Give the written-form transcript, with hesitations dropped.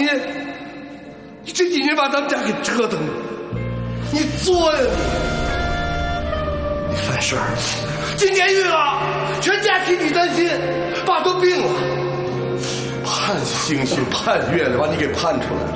你这几年把咱们家给折腾的，你作呀你犯事儿了，进监狱了，全家替你担心，爸都病了，盼星星盼月亮把你给盼出来了，